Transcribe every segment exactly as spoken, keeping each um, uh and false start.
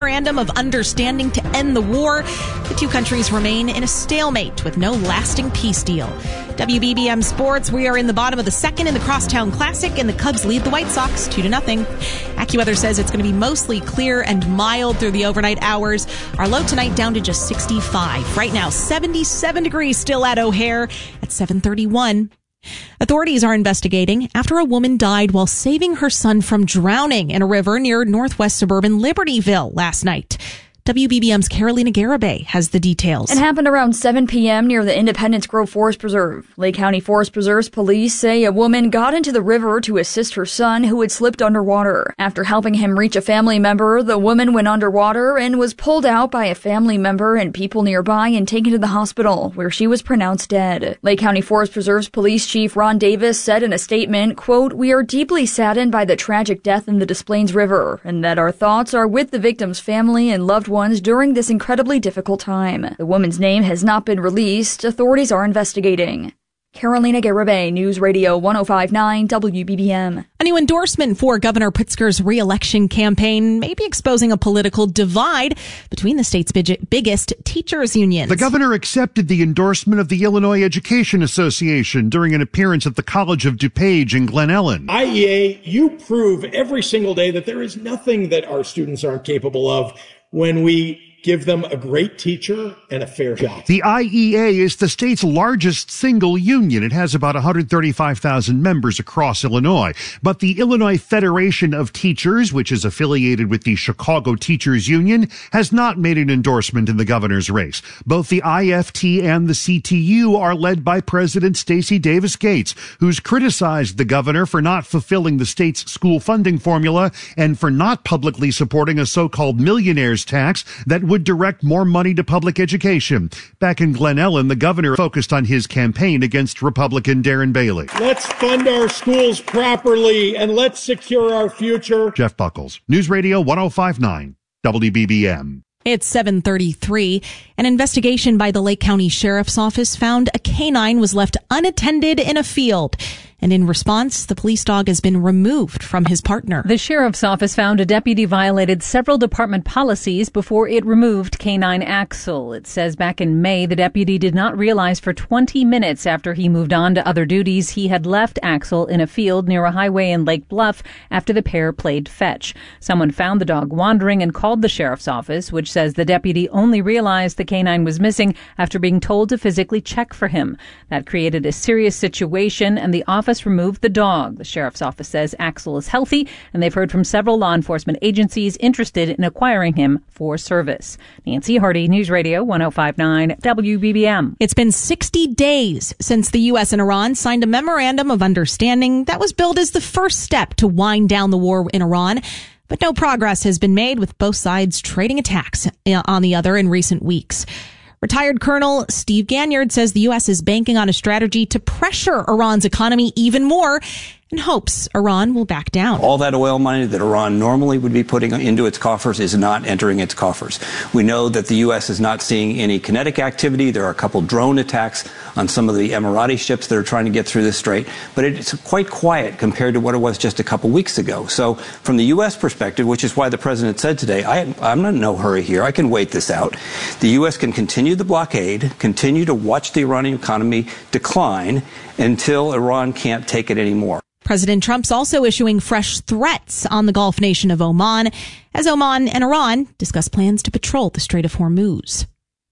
memorandum of understanding to end the war. The two countries remain in a stalemate with no lasting peace deal. W B B M Sports, we are in the bottom of the second in the Crosstown Classic, and the Cubs lead the White Sox two to nothing. AccuWeather says it's going to be mostly clear and mild through the overnight hours. Our low tonight down to just sixty-five. Right now, seventy-seven degrees still at O'Hare at seven thirty-one. Authorities are investigating after a woman died while saving her son from drowning in a river near northwest suburban Libertyville last night. W B B M's Carolina Garibay has the details. It happened around seven p.m. near the Independence Grove Forest Preserve. Lake County Forest Preserve's police say a woman got into the river to assist her son who had slipped underwater. After helping him reach a family member, the woman went underwater and was pulled out by a family member and people nearby and taken to the hospital, where she was pronounced dead. Lake County Forest Preserve's Police Chief Ron Davis said in a statement, quote, "We are deeply saddened by the tragic death in the Des Plaines River, and that our thoughts are with the victim's family and loved ones during this incredibly difficult time. The woman's name has not been released. Authorities are investigating." Carolina Garibay, News Radio one oh five point nine W B B M. A new endorsement for Governor Pritzker's re-election campaign may be exposing a political divide between the state's biggest teachers' unions. The governor accepted the endorsement of the Illinois Education Association during an appearance at the College of DuPage in Glen Ellen. I E A, you prove every single day that there is nothing that our students aren't capable of when we give them a great teacher and a fair job. The I E A is the state's largest single union. It has about one hundred thirty-five thousand members across Illinois. But the Illinois Federation of Teachers, which is affiliated with the Chicago Teachers Union, has not made an endorsement in the governor's race. Both the I F T and the C T U are led by President Stacey Davis Gates, who's criticized the governor for not fulfilling the state's school funding formula and for not publicly supporting a so-called millionaire's tax that would direct more money to public education. Back in Glen Ellen, the governor focused on his campaign against Republican Darren Bailey. Let's fund our schools properly and let's secure our future. Jeff Buckles, News Radio one oh five point nine W B B M. It's seven thirty-three. An investigation by the Lake County Sheriff's Office found a canine was left unattended in a field. And in response, the police dog has been removed from his partner. The sheriff's office found a deputy violated several department policies before it removed canine Axel. It says back in May, the deputy did not realize for twenty minutes after he moved on to other duties, he had left Axel in a field near a highway in Lake Bluff after the pair played fetch. Someone found the dog wandering and called the sheriff's office, which says the deputy only realized the canine was missing after being told to physically check for him. That created a serious situation, and the office removed the dog. The sheriff's office says Axel is healthy, and they've heard from several law enforcement agencies interested in acquiring him for service. Nancy Hardy, News Radio one oh five point nine W B B M. It's been sixty days since the U S and Iran signed a memorandum of understanding that was billed as the first step to wind down the war in Iran. But no progress has been made, with both sides trading attacks on the other in recent weeks. Retired Colonel Steve Ganyard says the U S is banking on a strategy to pressure Iran's economy even more and hopes Iran will back down. All that oil money that Iran normally would be putting into its coffers is not entering its coffers. We know that the U S is not seeing any kinetic activity. There are a couple drone attacks on some of the Emirati ships that are trying to get through the strait, but it's quite quiet compared to what it was just a couple weeks ago. So from the U S perspective, which is why the president said today, I, I'm not in no hurry here. I can wait this out. The U S can continue the blockade, continue to watch the Iranian economy decline until Iran can't take it anymore. President Trump's also issuing fresh threats on the Gulf nation of Oman as Oman and Iran discuss plans to patrol the Strait of Hormuz.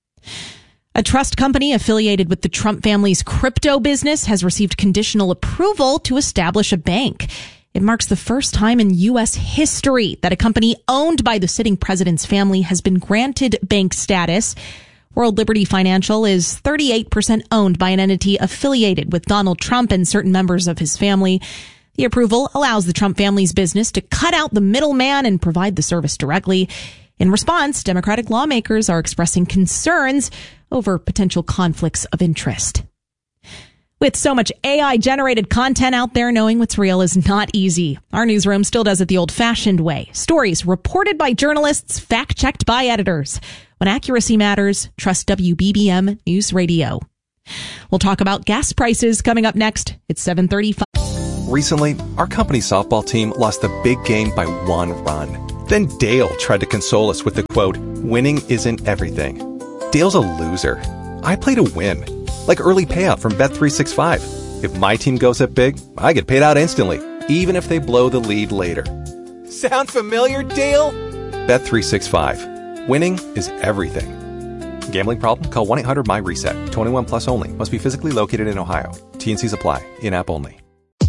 A trust company affiliated with the Trump family's crypto business has received conditional approval to establish a bank. It marks the first time in U S history that a company owned by the sitting president's family has been granted bank status. World Liberty Financial is thirty-eight percent owned by an entity affiliated with Donald Trump and certain members of his family. The approval allows the Trump family's business to cut out the middleman and provide the service directly. In response, Democratic lawmakers are expressing concerns over potential conflicts of interest. With so much A I-generated content out there, knowing what's real is not easy. Our newsroom still does it the old-fashioned way. Stories reported by journalists, fact-checked by editors. When accuracy matters, trust W B B M News Radio. We'll talk about gas prices coming up next. It's seven thirty-five. Recently, our company softball team lost the big game by one run. Then Dale tried to console us with the quote, "Winning isn't everything." Dale's a loser. I play to win. Like early payout from Bet three sixty-five. If my team goes up big, I get paid out instantly, even if they blow the lead later. Sound familiar, Dale? Bet three sixty-five. Winning is everything. Gambling problem? Call one eight hundred M Y reset. twenty-one plus only. Must be physically located in Ohio. T N Cs apply. In-app only.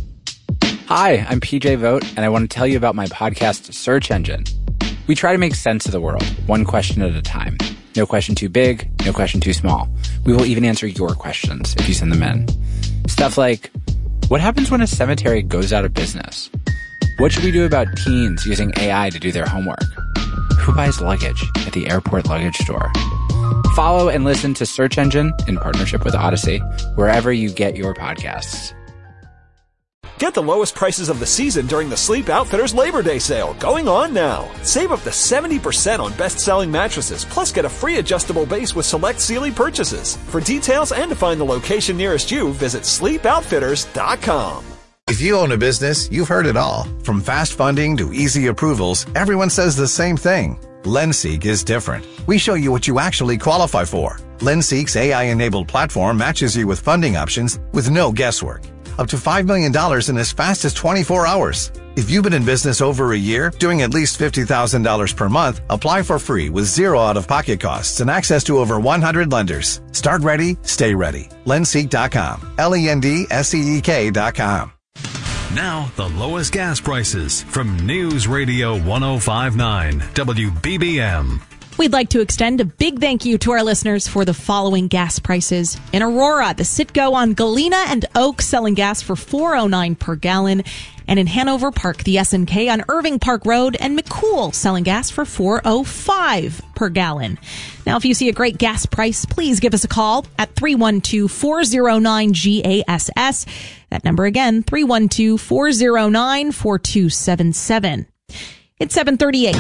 Hi, I'm P J Vogt, and I want to tell you about my podcast, Search Engine. We try to make sense of the world, one question at a time. No question too big, no question too small. We will even answer your questions if you send them in. Stuff like, what happens when a cemetery goes out of business? What should we do about teens using A I to do their homework? Who buys luggage at the airport luggage store? Follow and listen to Search Engine in partnership with Odyssey, wherever you get your podcasts. Get the lowest prices of the season during the Sleep Outfitters Labor Day sale, going on now. Save up to seventy percent on best-selling mattresses, plus get a free adjustable base with select Sealy purchases. For details and to find the location nearest you, visit sleep outfitters dot com. If you own a business, you've heard it all. From fast funding to easy approvals, everyone says the same thing. LendSeek is different. We show you what you actually qualify for. LendSeek's A I-enabled platform matches you with funding options with no guesswork. Up to five million dollars in as fast as twenty-four hours. If you've been in business over a year, doing at least fifty thousand dollars per month, apply for free with zero out-of-pocket costs and access to over one hundred lenders. Start ready, stay ready. Lendseek dot com. L E N D S E E K dot com. Now, the lowest gas prices from News Radio one oh five point nine W B B M. We'd like to extend a big thank you to our listeners for the following gas prices. In Aurora, the Citgo on Galena and Oak selling gas for four oh nine per gallon. And in Hanover Park, the S and K on Irving Park Road and McCool selling gas for four oh five per gallon. Now, if you see a great gas price, please give us a call at three one two, four oh nine, G A S S. That number again, three one two, four oh nine, four two seven seven. It's seven thirty-eight.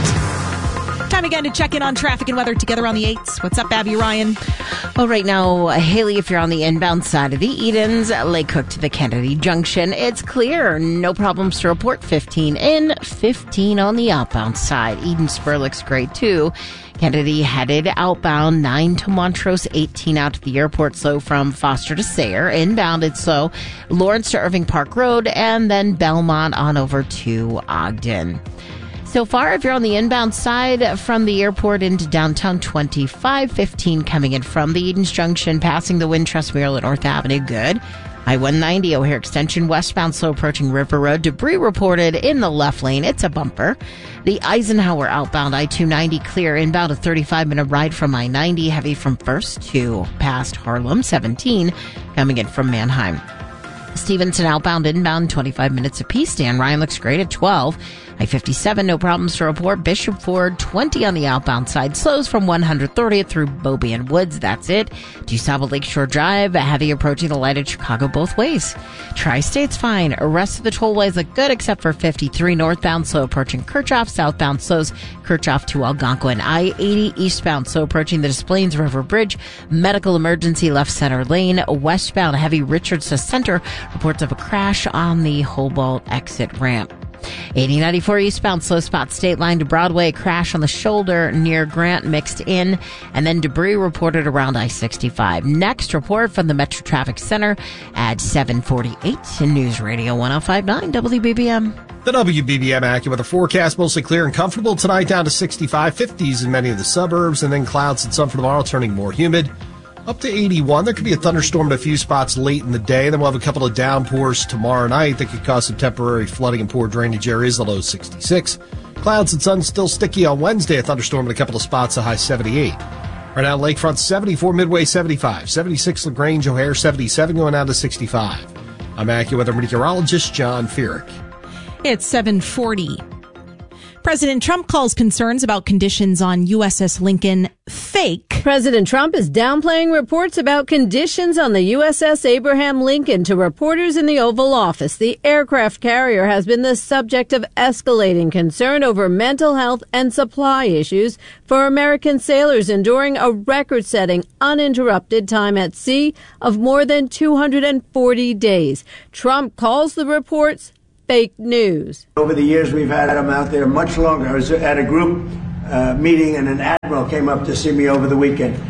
Time again to check in on traffic and weather together on the eights. What's up, Abby Ryan? Well, right now, Haley, if you're on the inbound side of the Edens, Lake Cook to the Kennedy Junction, it's clear. No problems to report. fifteen in, fifteen on the outbound side. Eden Spur looks great, too. Kennedy headed outbound, nine to Montrose, eighteen out to the airport, slow from Foster to Sayre. Inbound, it's slow. Lawrence to Irving Park Road, and then Belmont on over to Ogden. So far, if you're on the inbound side from the airport into downtown, twenty-five fifteen coming in from the Edens Junction, passing the Wintrust Mural at North Avenue, good. I one ninety O'Hare Extension westbound, slow approaching River Road. Debris reported in the left lane. It's a bumper. The Eisenhower outbound I two ninety clear. Inbound a thirty-five minute ride from I ninety, heavy from First to past Harlem. seventeen coming in from Manheim. Stevenson outbound, inbound, twenty-five minutes apiece. Dan Ryan looks great at twelve. I fifty-seven, no problems to report. Bishop Ford, twenty on the outbound side. Slows from one thirtieth through Bobby and Woods. That's it. DuSable Lakeshore Drive, heavy approaching the light at Chicago both ways. Tri-State's fine. Rest of the tollways look good except for fifty-three northbound, slow approaching Kirchhoff. Southbound slows Kirchhoff to Algonquin. I eighty eastbound, slow approaching the Des Plaines River Bridge. Medical emergency left center lane. Westbound, heavy Richards to Center. Reports of a crash on the Hobart exit ramp. eighty ninety-four eastbound, slow spot State Line to Broadway, crash on the shoulder near Grant mixed in, and then debris reported around I sixty-five. Next report from the Metro Traffic Center at seven forty-eight in News Radio one oh five point nine W B B M. The W B B M AccuWeather forecast, mostly clear and comfortable tonight, down to sixty-five, fifties in many of the suburbs, and then clouds and sun for tomorrow, turning more humid. Up to eighty-one. There could be a thunderstorm in a few spots late in the day. Then we'll have a couple of downpours tomorrow night that could cause some temporary flooding and poor drainage areas, the low sixty-six. Clouds and sun still sticky on Wednesday. A thunderstorm in a couple of spots, a high seventy-eight. Right now, Lakefront seventy-four, Midway seventy-five, seventy-six LaGrange, O'Hare seventy-seven, going down to sixty-five. I'm AccuWeather meteorologist John Feerick. It's seven forty. President Trump calls concerns about conditions on U S S Lincoln fake. President Trump is downplaying reports about conditions on the U S S Abraham Lincoln to reporters in the Oval Office. The aircraft carrier has been the subject of escalating concern over mental health and supply issues for American sailors enduring a record-setting uninterrupted time at sea of more than two hundred forty days. Trump calls the reports fake news. Over the years, we've had them out there much longer. I was at a group uh, meeting, and an admiral came up to see me over the weekend.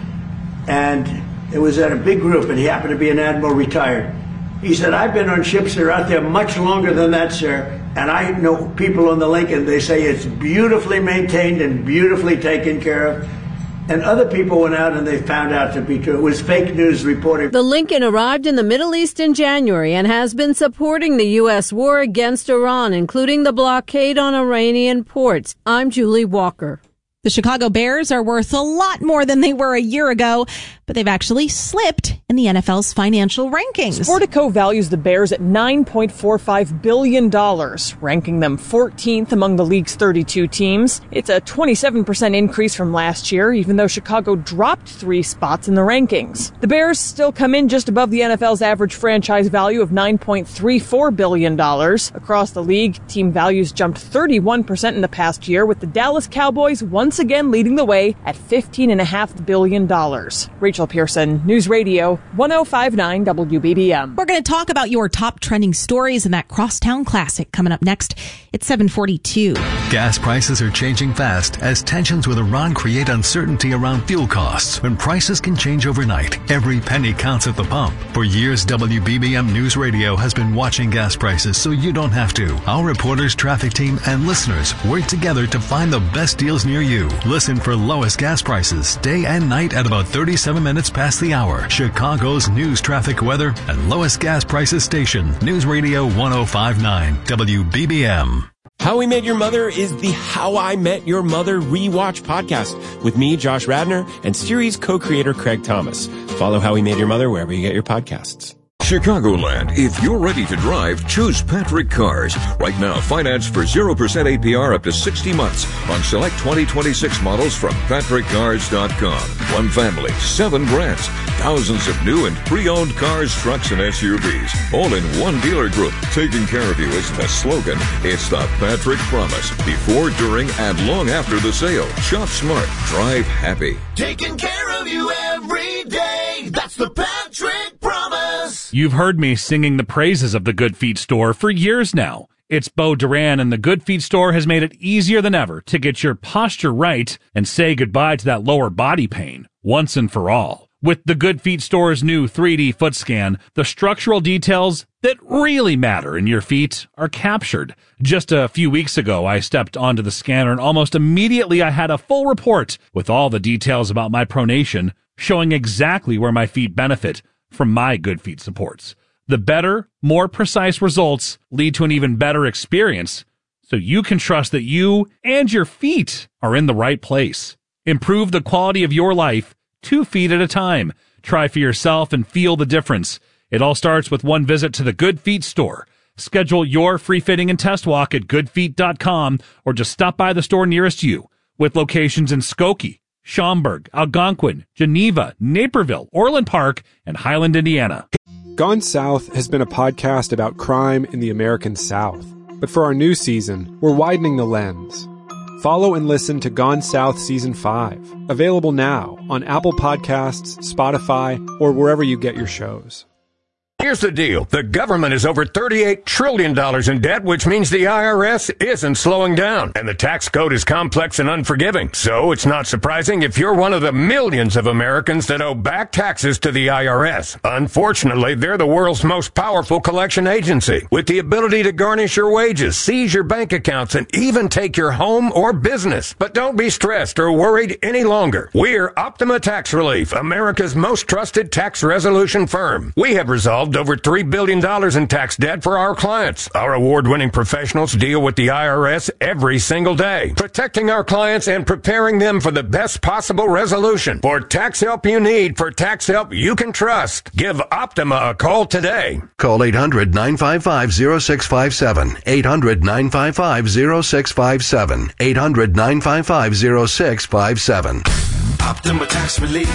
And it was at a big group, and he happened to be an admiral retired. He said, I've been on ships that are out there much longer than that, sir. And I know people on the Lincoln, they say it's beautifully maintained and beautifully taken care of. And other people went out and they found out to be true. It was fake news reporting. The Lincoln arrived in the Middle East in January and has been supporting the U S war against Iran, including the blockade on Iranian ports. I'm Julie Walker. The Chicago Bears are worth a lot more than they were a year ago, but they've actually slipped in the N F L's financial rankings. Sportico values the Bears at nine point four five billion dollars, ranking them fourteenth among the league's thirty-two teams. It's a twenty-seven percent increase from last year, even though Chicago dropped three spots in the rankings. The Bears still come in just above the N F L's average franchise value of nine point three four billion dollars. Across the league, team values jumped thirty-one percent in the past year, with the Dallas Cowboys once again leading the way at fifteen point five billion dollars. Rachel Pearson, News Radio, one oh five point nine W B B M. We're going to talk about your top trending stories in that Crosstown Classic coming up next. It's seven forty-two. Gas prices are changing fast as tensions with Iran create uncertainty around fuel costs. When prices can change overnight, every penny counts at the pump. For years, W B B M News Radio has been watching gas prices so you don't have to. Our reporters, traffic team, and listeners work together to find the best deals near you. Listen for lowest gas prices day and night at about thirty-seven minutes past the hour. Chicago's news, traffic, weather, and lowest gas prices station. News Radio one oh five point nine W B B M. How We Met Your Mother is the How I Met Your Mother Rewatch podcast with me, Josh Radnor, and series co-creator Craig Thomas. Follow How We Met Your Mother wherever you get your podcasts. Chicagoland, if you're ready to drive, choose Patrick Cars. Right now, finance for zero percent A P R up to sixty months on select twenty twenty-six models from patrick cars dot com. One family, seven brands, thousands of new and pre-owned cars, trucks, and S U Vs. All in one dealer group. Taking care of you is the slogan. It's the Patrick Promise. Before, during, and long after the sale. Shop smart. Drive happy. Taking care of you every day. That's the Patrick Promise. You've heard me singing the praises of the Good Feet store for years now. It's Bo Duran, and the Good Feet store has made it easier than ever to get your posture right and say goodbye to that lower body pain once and for all. With the Good Feet store's new three D foot scan, the structural details that really matter in your feet are captured. Just a few weeks ago, I stepped onto the scanner, and almost immediately I had a full report with all the details about my pronation, showing exactly where my feet benefit from my Good Feet supports. The better, more precise results lead to an even better experience, so you can trust that you and your feet are in the right place. Improve the quality of your life two feet at a time. Try for yourself and feel the difference. It all starts with one visit to the Good Feet store. Schedule your free fitting and test walk at good feet dot com or just stop by the store nearest you, with locations in Skokie, Schaumburg, Algonquin, Geneva, Naperville, Orland Park, and Highland, Indiana. Gone South has been a podcast about crime in the American South. But for our new season, we're widening the lens. Follow and listen to Gone South Season five, available now on Apple Podcasts, Spotify, or wherever you get your shows. Here's the deal. The government is over thirty-eight trillion dollars in debt, which means the I R S isn't slowing down. And the tax code is complex and unforgiving. So it's not surprising if you're one of the millions of Americans that owe back taxes to the I R S. Unfortunately, they're the world's most powerful collection agency, with the ability to garnish your wages, seize your bank accounts, and even take your home or business. But don't be stressed or worried any longer. We're Optima Tax Relief, America's most trusted tax resolution firm. We have resolved over three billion dollars in tax debt for our clients. Our award-winning professionals deal with the I R S every single day, protecting our clients and preparing them for the best possible resolution. For tax help you need, for tax help you can trust, give Optima a call today. Call eight hundred, nine five five, zero six five seven, eight hundred, nine five five, zero six five seven, eight hundred, nine five five, zero six five seven. Optima Tax Relief.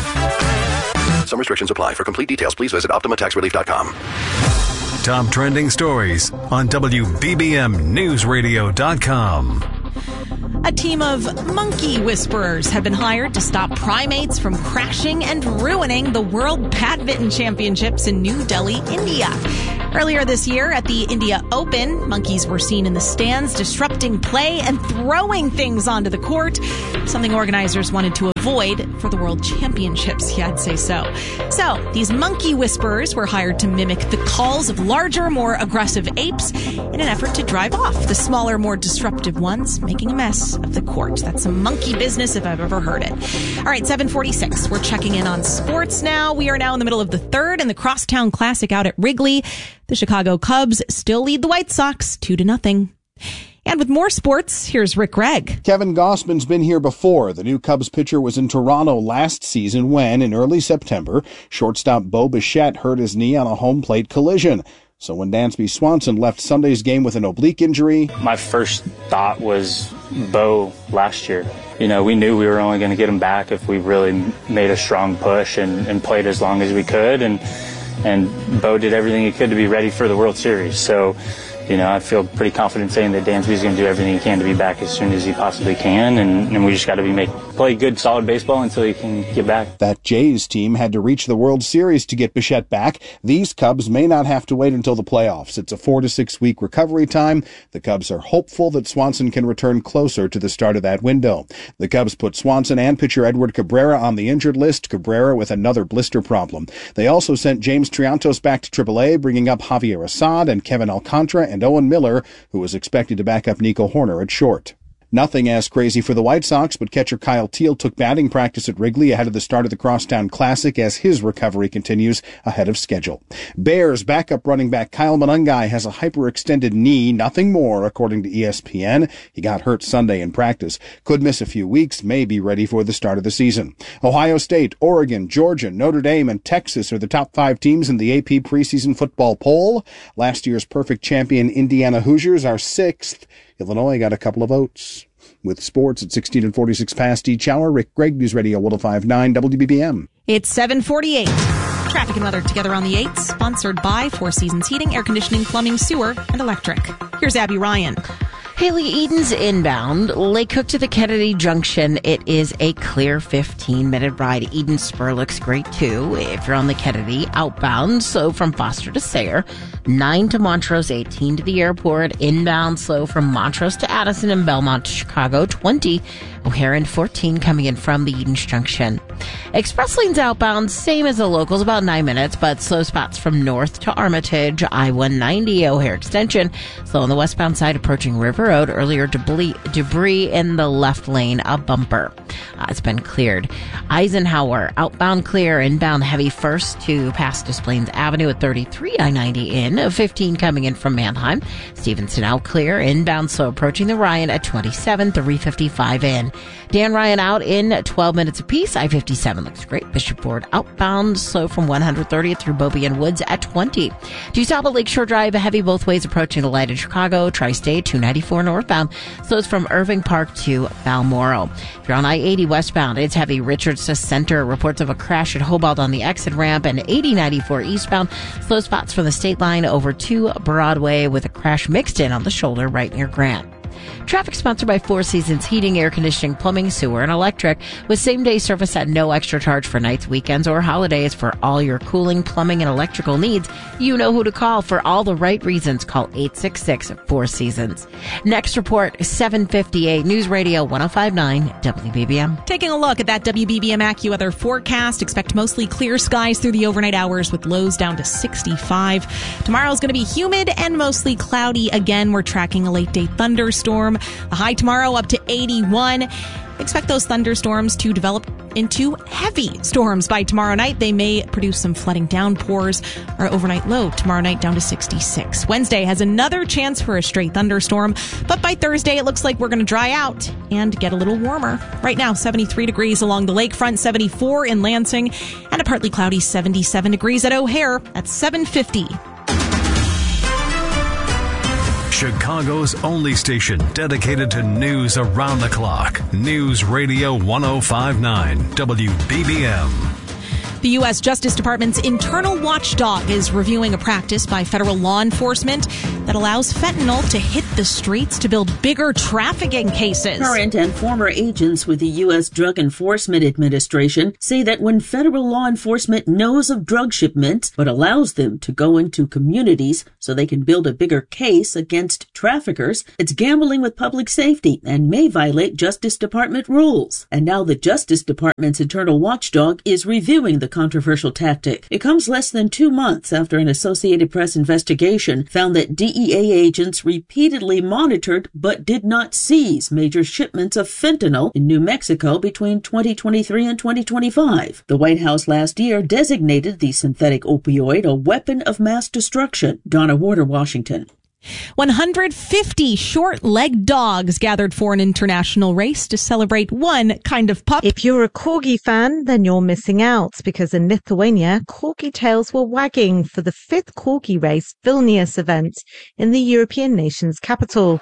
Some restrictions apply. For complete details, please visit optima tax relief dot com. Top trending stories on W B B M News Radio dot com. A team of monkey whisperers have been hired to stop primates from crashing and ruining the World Badminton Championships in New Delhi, India. Earlier this year at the India Open, monkeys were seen in the stands disrupting play and throwing things onto the court, something organizers wanted to avoid for the World Championships, yeah, I'd say so. So, these monkey whisperers were hired to mimic the calls of larger, more aggressive apes in an effort to drive off the smaller, more disruptive ones, making a mess of the court. That's some monkey business if I've ever heard it. All right, seven forty-six. We're checking in on sports now. We are now in the middle of the third in the Crosstown Classic out at Wrigley. The Chicago Cubs still lead the White Sox two to nothing. And with more sports, here's Rick Gregg. Kevin Gausman's been here before. The new Cubs pitcher was in Toronto last season when, in early September, shortstop Bo Bichette hurt his knee on a home plate collision. So when Dansby Swanson left Sunday's game with an oblique injury... My first thought was Bo last year. You know, we knew we were only going to get him back if we really made a strong push and, and played as long as we could. And, and Bo did everything he could to be ready for the World Series. So... You know, I feel pretty confident saying that Dansby's going to do everything he can to be back as soon as he possibly can, and, and we just got to be make play good, solid baseball until he can get back. That Jays team had to reach the World Series to get Bichette back. These Cubs may not have to wait until the playoffs. It's a four to six week recovery time. The Cubs are hopeful that Swanson can return closer to the start of that window. The Cubs put Swanson and pitcher Edward Cabrera on the injured list, Cabrera with another blister problem. They also sent James Triantos back to triple A, bringing up Javier Assad and Kevin Alcantara and Owen Miller, who was expected to back up Nico Horner at short. Nothing as crazy for the White Sox, but catcher Kyle Teal took batting practice at Wrigley ahead of the start of the Crosstown Classic as his recovery continues ahead of schedule. Bears backup running back Kyle Monangai has a hyperextended knee, nothing more, according to E S P N. He got hurt Sunday in practice. Could miss a few weeks, may be ready for the start of the season. Ohio State, Oregon, Georgia, Notre Dame, and Texas are the top five teams in the A P preseason football poll. Last year's perfect champion Indiana Hoosiers are sixth. Illinois got a couple of votes. With sports at sixteen and forty-six past each hour, Rick Gregg, News Radio one oh five point nine W B B M. It's seven forty-eight. Traffic and weather together on the eights, sponsored by Four Seasons Heating, Air Conditioning, Plumbing, Sewer, and Electric. Here's Abby Ryan. Haley Eden's inbound, Lake Cook to the Kennedy Junction. It is a clear fifteen-minute ride. Eden Spur looks great, too, if you're on the Kennedy outbound. So from Foster to Sayre, nine to Montrose, eighteen to the airport. Inbound slow from Montrose to Addison and Belmont to Chicago, twenty. O'Hare and fourteen coming in from the Eden's Junction. Express lanes outbound, same as the locals, about nine minutes, but slow spots from North to Armitage, I one ninety, O'Hare Extension. Slow on the westbound side approaching River Road. Earlier debris, debris in the left lane, a bumper. Uh, it's been cleared. Eisenhower, outbound clear, inbound heavy first to past Des Plaines Avenue at thirty-three, I ninety in, fifteen coming in from Manheim. Stevenson out clear, inbound slow approaching the Ryan at twenty-seven, three fifty-five in. Dan Ryan out in twelve minutes apiece. I fifty-seven looks great. Bishop Ford outbound slow from one thirtieth through Bobby and Woods at twenty. Do stop at Lakeshore Drive, heavy both ways approaching the light in Chicago. Tri-State two ninety-four northbound slows from Irving Park to Balmoral. If you're on I eighty westbound, it's heavy Richards to Center. Reports of a crash at Hobart on the exit ramp, and eighty ninety-four eastbound slow spots from the state line over to Broadway with a crash mixed in on the shoulder right near Grant. Traffic sponsored by Four Seasons Heating, Air Conditioning, Plumbing, Sewer, and Electric, with same-day service at no extra charge for nights, weekends, or holidays. For all your cooling, plumbing, and electrical needs, you know who to call. For all the right reasons, call eight six six, four seasons. Next report, seven fifty-eight, News Radio one oh five point nine W B B M. Taking a look at that W B B M AccuWeather forecast, expect mostly clear skies through the overnight hours with lows down to sixty-five. Tomorrow's going to be humid and mostly cloudy. Again, we're tracking a late-day thunderstorm. A high tomorrow up to eighty-one. Expect those thunderstorms to develop into heavy storms by tomorrow night. They may produce some flooding downpours. Our overnight low tomorrow night down to sixty-six. Wednesday has another chance for a stray thunderstorm, but by Thursday it looks like we're going to dry out and get a little warmer. Right now, seventy-three degrees along the lakefront, seventy-four in Lansing, and a partly cloudy seventy-seven degrees at O'Hare at seven fifty. Chicago's only station dedicated to news around the clock. News Radio one oh five point nine W B B M. The U S Justice Department's internal watchdog is reviewing a practice by federal law enforcement that allows fentanyl to hit the streets to build bigger trafficking cases. Current and former agents with the U S Drug Enforcement Administration say that when federal law enforcement knows of drug shipments but allows them to go into communities so they can build a bigger case against traffickers, it's gambling with public safety and may violate Justice Department rules. And now the Justice Department's internal watchdog is reviewing the controversial tactic. It comes less than two months after an Associated Press investigation found that D E A agents repeatedly monitored but did not seize major shipments of fentanyl in New Mexico between twenty twenty-three and twenty twenty-five. The White House last year designated the synthetic opioid a weapon of mass destruction. Donna Warder, Washington. one hundred fifty short-legged dogs gathered for an international race to celebrate one kind of pup. If you're a Corgi fan, then you're missing out, because in Lithuania, Corgi tails were wagging for the fifth Corgi race Vilnius event in the European nation's capital.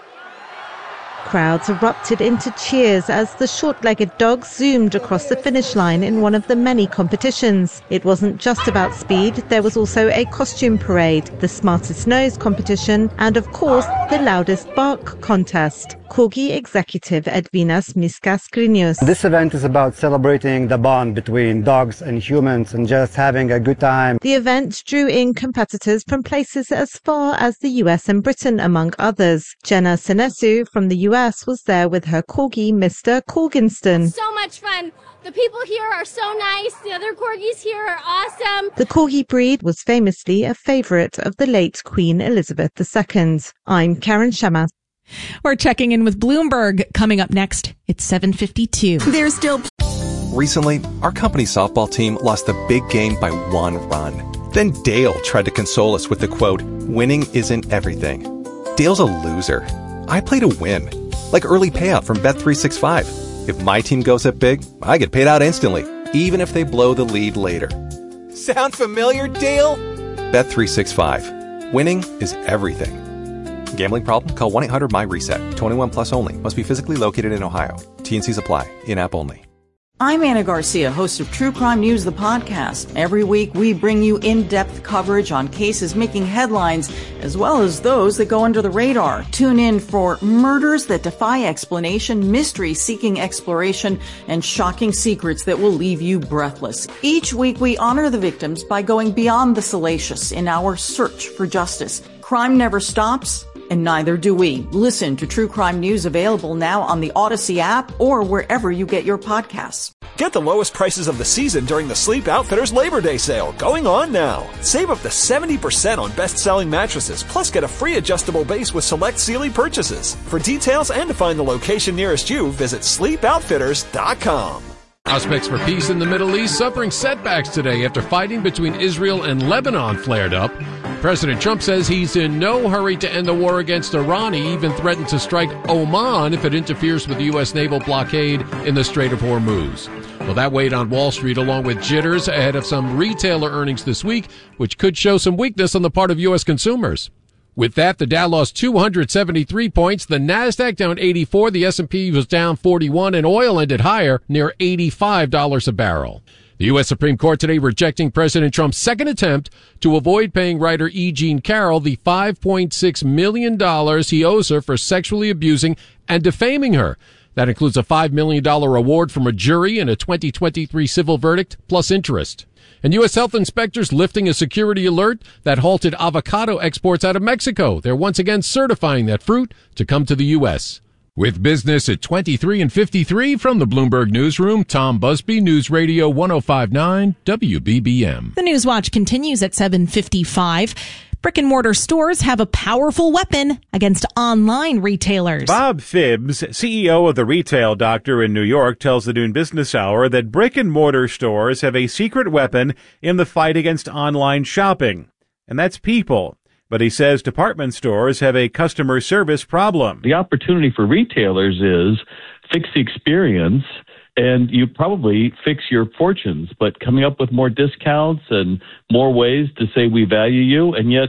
Crowds erupted into cheers as the short-legged dogs zoomed across the finish line in one of the many competitions. It wasn't just about speed, there was also a costume parade, the smartest nose competition, and of course, the loudest bark contest. Corgi executive Edvinas Miskas-Grinius. This event is about celebrating the bond between dogs and humans and just having a good time. The event drew in competitors from places as far as the U S and Britain, among others. Jenna Sinesu from the U S was there with her Corgi, Mister Corginston. So much fun. The people here are so nice. The other Corgis here are awesome. The Corgi breed was famously a favorite of the late Queen Elizabeth the Second. I'm Karen Shamas. We're checking in with Bloomberg. Coming up next, it's seven fifty-two. There's still... Recently, our company softball team lost the big game by one run. Then Dale tried to console us with the quote, "Winning isn't everything." Dale's a loser. I play to win. Like early payout from Bet three sixty-five. If my team goes up big, I get paid out instantly, even if they blow the lead later. Sound familiar, Dale? Bet three sixty-five. Winning is everything. Gambling problem? Call one eight hundred M Y reset. twenty-one plus only. Must be physically located in Ohio. T N Cs apply. In-app only. I'm Anna Garcia, host of True Crime News, the podcast. Every week, we bring you in-depth coverage on cases making headlines, as well as those that go under the radar. Tune in for murders that defy explanation, mysteries seeking exploration, and shocking secrets that will leave you breathless. Each week, we honor the victims by going beyond the salacious in our search for justice. Crime never stops, and neither do we. Listen to True Crime News, available now on the Odyssey app or wherever you get your podcasts. Get the lowest prices of the season during the Sleep Outfitters Labor Day sale, going on now. Save up to seventy percent on best-selling mattresses, plus get a free adjustable base with select Sealy purchases. For details and to find the location nearest you, visit sleep outfitters dot com. Prospects for peace in the Middle East suffering setbacks today after fighting between Israel and Lebanon flared up. President Trump says he's in no hurry to end the war against Iran. He even threatened to strike Oman if it interferes with the U S naval blockade in the Strait of Hormuz. Well, that weighed on Wall Street along with jitters ahead of some retailer earnings this week, which could show some weakness on the part of U S consumers. With that, the Dow lost two hundred seventy-three points, the Nasdaq down eighty-four, the S and P was down forty-one, and oil ended higher, near eighty-five dollars a barrel. The U S Supreme Court today rejecting President Trump's second attempt to avoid paying writer E. Jean Carroll the five point six million dollars he owes her for sexually abusing and defaming her. That includes a five million dollars award from a jury and a twenty twenty-three civil verdict, plus interest. And U S health inspectors lifting a security alert that halted avocado exports out of Mexico. They're once again certifying that fruit to come to the U S. With business at twenty-three and fifty-three from the Bloomberg Newsroom, Tom Busby, News Radio ten fifty-nine W B B M. The News Watch continues at seven fifty-five. Brick and mortar stores have a powerful weapon against online retailers. Bob Phibbs, C E O of the Retail Doctor in New York, tells the Noon Business Hour that brick and mortar stores have a secret weapon in the fight against online shopping, and that's people. But he says department stores have a customer service problem. The opportunity for retailers is fix the experience, and you probably fix your fortunes, but coming up with more discounts and more ways to say we value you, and yet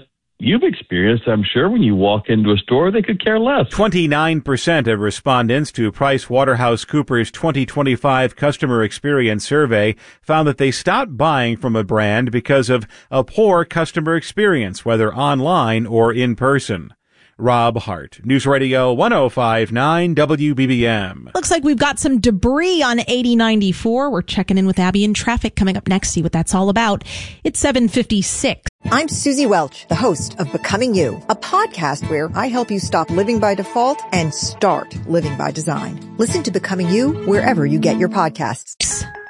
you've experienced, I'm sure, when you walk into a store, they could care less. twenty-nine percent of respondents to PricewaterhouseCoopers' twenty twenty-five Customer Experience Survey found that they stopped buying from a brand because of a poor customer experience, whether online or in person. Rob Hart, News Radio one oh five point nine W B B M. Looks like we've got some debris on eighty ninety-four. We're checking in with Abby in traffic coming up next. See what that's all about. It's seven fifty-six. I'm Susie Welch, the host of Becoming You, a podcast where I help you stop living by default and start living by design. Listen to Becoming You wherever you get your podcasts.